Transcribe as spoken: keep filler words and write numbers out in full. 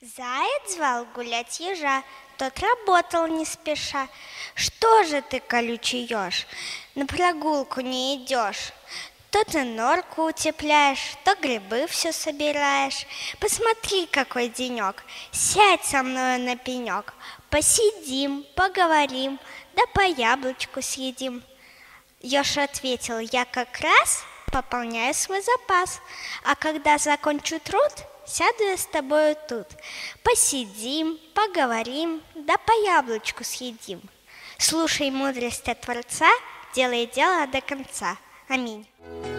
Заяц звал гулять ежа, тот работал не спеша. Что же ты, колючий еж, на прогулку не идешь? То ты норку утепляешь, то грибы все собираешь. Посмотри, какой денек, сядь со мною на пенек. Посидим, поговорим, да по яблочку съедим. Еж ответил: я как раз пополняю свой запас, а когда закончу труд, сяду я с тобою тут. Посидим, поговорим, да по яблочку съедим. Слушай мудрость от Творца, делай дело до конца. Аминь.